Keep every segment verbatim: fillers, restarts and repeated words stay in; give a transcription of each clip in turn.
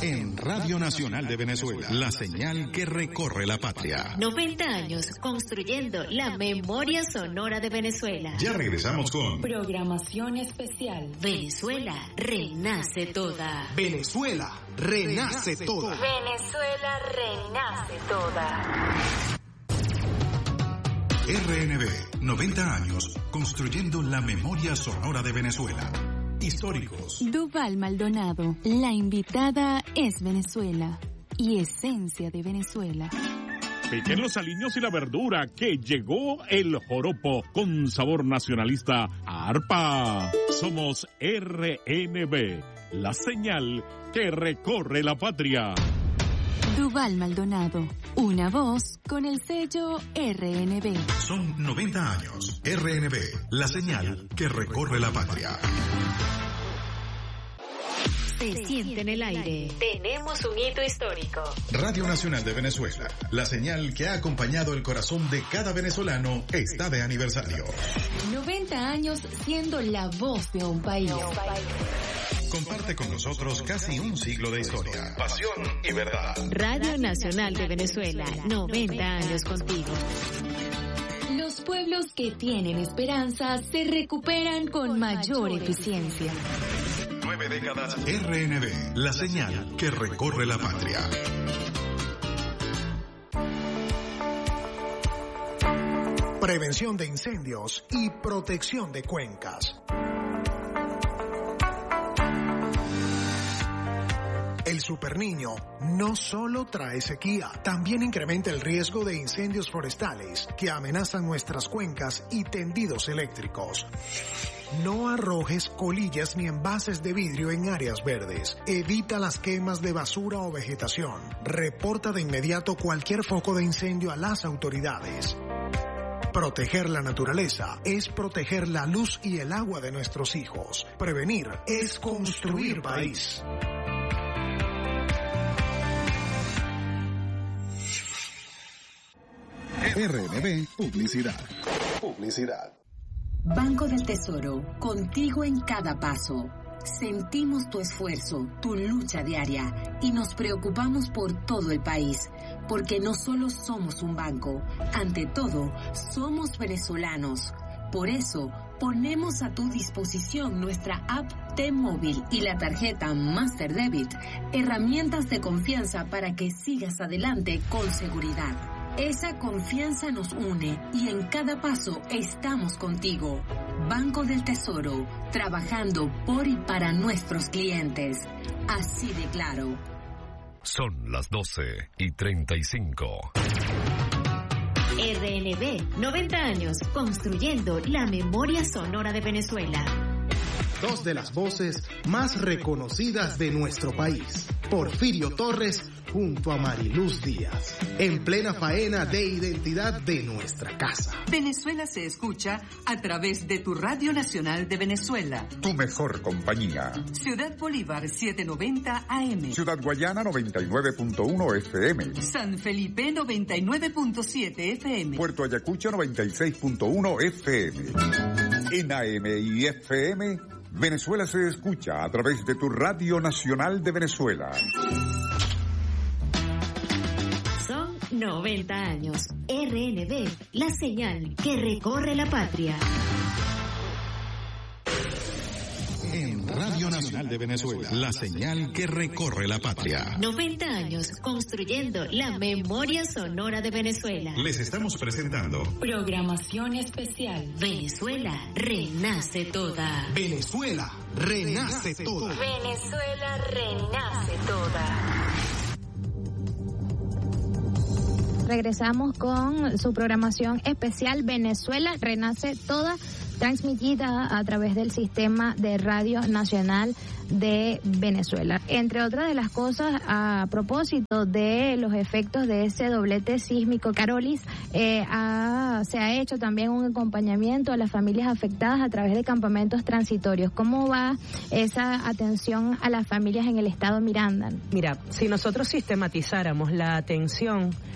En Radio Nacional de Venezuela, la señal que recorre la patria. noventa años construyendo la memoria sonora de Venezuela. Ya regresamos con programación especial. Venezuela renace toda. Venezuela renace toda. Venezuela renace toda. R N B, noventa años construyendo la memoria sonora de Venezuela. Históricos. Duval Maldonado, la invitada es Venezuela y esencia de Venezuela. Piquen los aliños y la verdura, que llegó el joropo con sabor nacionalista a arpa. Somos R N B, la señal que recorre la patria. Duval Maldonado, una voz con el sello R N B. Son noventa años. R N B, la señal que recorre la patria. Se siente en el aire. Tenemos un hito histórico. Radio Nacional de Venezuela, la señal que ha acompañado el corazón de cada venezolano, está de aniversario. noventa años siendo la voz de un país. Comparte con nosotros casi un siglo de historia, pasión y verdad. Radio Nacional de Venezuela, noventa años contigo. Los pueblos que tienen esperanza se recuperan con mayor eficiencia. Nueve décadas. R N B, la señal que recorre la patria. Prevención de incendios y protección de cuencas. El Superniño no solo trae sequía, también incrementa el riesgo de incendios forestales que amenazan nuestras cuencas y tendidos eléctricos. No arrojes colillas ni envases de vidrio en áreas verdes. Evita las quemas de basura o vegetación. Reporta de inmediato cualquier foco de incendio a las autoridades. Proteger la naturaleza es proteger la luz y el agua de nuestros hijos. Prevenir es construir país. R N B Publicidad. Publicidad. Banco del Tesoro, contigo en cada paso. Sentimos tu esfuerzo, tu lucha diaria y nos preocupamos por todo el país, porque no solo somos un banco, ante todo, somos venezolanos. Por eso, ponemos a tu disposición nuestra app T-Móvil y la tarjeta Master Debit, herramientas de confianza para que sigas adelante con seguridad. Esa confianza nos une y en cada paso estamos contigo. Banco del Tesoro, trabajando por y para nuestros clientes. Así de claro. Son las doce y treinta y cinco. R N B, noventa años construyendo la memoria sonora de Venezuela. Dos de las voces más reconocidas de nuestro país. Porfirio Torres junto a Mariluz Díaz, en plena faena de identidad de nuestra casa. Venezuela se escucha a través de tu Radio Nacional de Venezuela. Tu mejor compañía. Ciudad Bolívar setecientos noventa A M. Ciudad Guayana noventa y nueve punto uno F M. San Felipe noventa y nueve punto siete F M. Puerto Ayacucho noventa y seis punto uno F M. En A M y F M, Venezuela se escucha a través de tu Radio Nacional de Venezuela. noventa años. R N B, la señal que recorre la patria. En Radio Nacional de Venezuela, la señal que recorre la patria. noventa años construyendo la memoria sonora de Venezuela. Les estamos presentando programación especial. Venezuela renace toda. Venezuela renace toda. Venezuela renace toda. Regresamos con su programación especial Venezuela Renace Toda, transmitida a través del Sistema de Radio Nacional de Venezuela. Entre otras de las cosas, a propósito de los efectos de ese doblete sísmico, Carolis, eh, ha, se ha hecho también un acompañamiento a las familias afectadas a través de campamentos transitorios. ¿Cómo va esa atención a las familias en el estado Miranda? Mira, si nosotros sistematizáramos la atención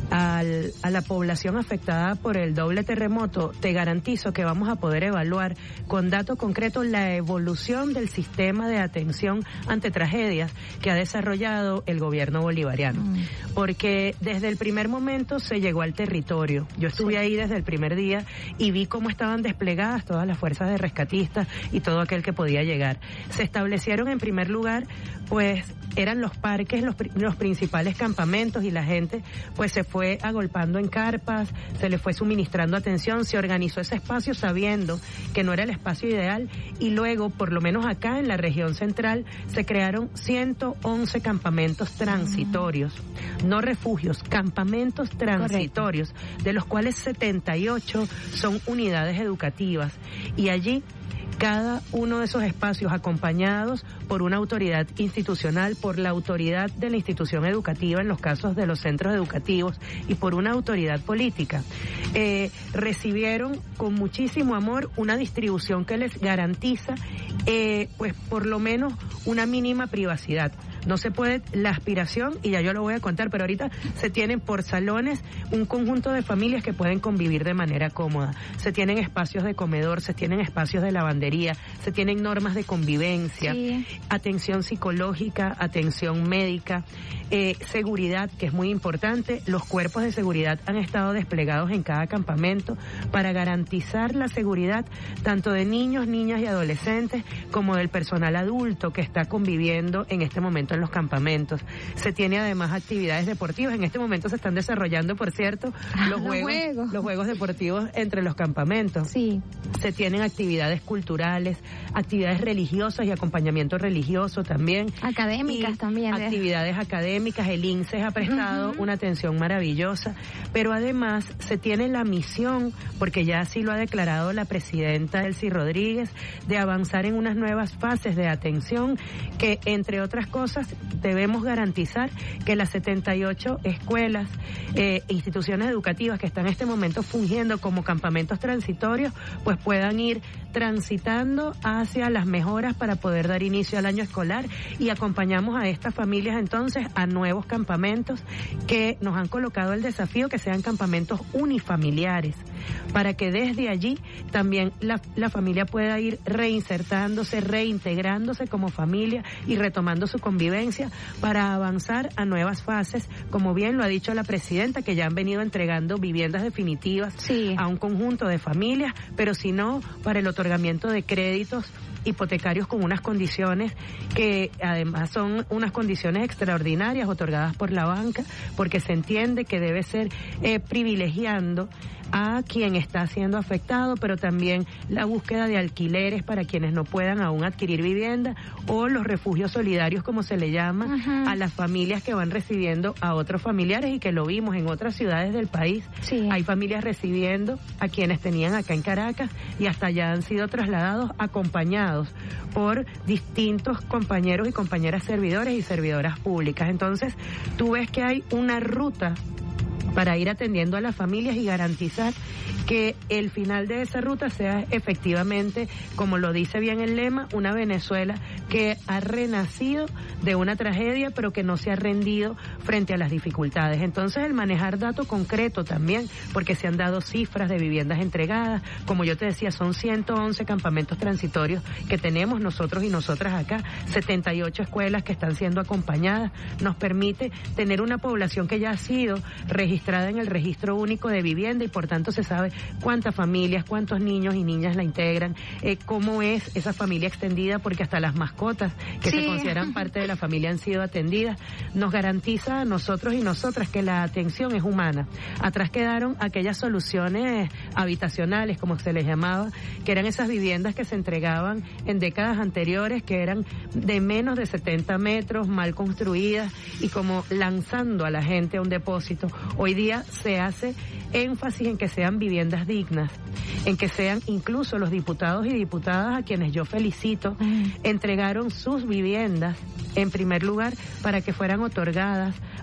al, a la población afectada por el doble terremoto, te garantizo que vamos a poder evaluar con datos concretos la evolución del sistema de atención ante tragedias que ha desarrollado el gobierno bolivariano. Mm. Porque desde el primer momento se llegó al territorio. Yo estuve sí. ahí desde el primer día y vi cómo estaban desplegadas todas las fuerzas de rescatistas y todo aquel que podía llegar. Se establecieron en primer lugar, pues eran los parques, los, los principales campamentos, y la gente pues se fue agolpando en carpas, se le fue suministrando atención, se organizó ese espacio sabiendo que no era el espacio ideal, y luego, por lo menos acá en la región central, se crearon ciento once campamentos transitorios, uh-huh. no refugios, campamentos transitorios, correcto. De los cuales setenta y ocho son unidades educativas, y allí cada uno de esos espacios acompañados por una autoridad institucional, por la autoridad de la institución educativa en los casos de los centros educativos y por una autoridad política, eh, recibieron con muchísimo amor una distribución que les garantiza eh, pues por lo menos una mínima privacidad. No se puede, la aspiración, y ya yo lo voy a contar, pero ahorita se tienen por salones un conjunto de familias que pueden convivir de manera cómoda. Se tienen espacios de comedor, se tienen espacios de lavandería, se tienen normas de convivencia, sí. atención psicológica, atención médica, eh, seguridad, que es muy importante. Los cuerpos de seguridad han estado desplegados en cada campamento para garantizar la seguridad tanto de niños, niñas y adolescentes como del personal adulto que está conviviendo en este momento en los campamentos. Se tiene además actividades deportivas. En este momento se están desarrollando, por cierto, ah, los, los juegos, juegos, los juegos deportivos entre los campamentos. Sí. Se tienen actividades culturales, actividades religiosas y acompañamiento religioso también. Académicas y también. Actividades académicas. El I N S E S ha prestado uh-huh. una atención maravillosa, pero además se tiene la misión, porque ya así lo ha declarado la presidenta Elsie Rodríguez, de avanzar en unas nuevas fases de atención que, entre otras cosas, debemos garantizar que las setenta y ocho escuelas, eh, instituciones educativas que están en este momento fungiendo como campamentos transitorios, pues puedan ir transitando hacia las mejoras para poder dar inicio al año escolar, y acompañamos a estas familias entonces a nuevos campamentos que nos han colocado el desafío que sean campamentos unifamiliares, para que desde allí también la, la familia pueda ir reinsertándose, reintegrándose como familia y retomando su convivencia para avanzar a nuevas fases, como bien lo ha dicho la presidenta, que ya han venido entregando viviendas definitivas sí. a un conjunto de familias, pero si no, para el otorgamiento de créditos hipotecarios con unas condiciones que además son unas condiciones extraordinarias otorgadas por la banca, porque se entiende que debe ser eh, privilegiando a quien está siendo afectado, pero también la búsqueda de alquileres para quienes no puedan aún adquirir vivienda, o los refugios solidarios, como se le llama, uh-huh. a las familias que van recibiendo a otros familiares, y que lo vimos en otras ciudades del país. Sí. Hay familias recibiendo a quienes tenían acá en Caracas y hasta allá han sido trasladados acompañados por distintos compañeros y compañeras servidores y servidoras públicas. Entonces, tú ves que hay una ruta para ir atendiendo a las familias y garantizar que el final de esa ruta sea efectivamente, como lo dice bien el lema, una Venezuela que ha renacido de una tragedia, pero que no se ha rendido frente a las dificultades. Entonces, el manejar dato concreto también, porque se han dado cifras de viviendas entregadas, como yo te decía, son ciento once campamentos transitorios que tenemos nosotros y nosotras acá, setenta y ocho escuelas que están siendo acompañadas, nos permite tener una población que ya ha sido registrada en el registro único de vivienda, y por tanto se sabe cuántas familias, cuántos niños y niñas la integran, eh, cómo es esa familia extendida, porque hasta las mascotas que sí. se consideran parte de la familia han sido atendidas. Nos garantiza a nosotros y nosotras que la atención es humana. Atrás quedaron aquellas soluciones habitacionales, como se les llamaba, que eran esas viviendas que se entregaban en décadas anteriores, que eran de menos de setenta metros, mal construidas y como lanzando a la gente a un depósito. Hoy día se hace énfasis en que sean viviendas dignas, en que sean incluso los diputados y diputadas, a quienes yo felicito, mm. entregaron sus viviendas en primer lugar para que fueran otorgadas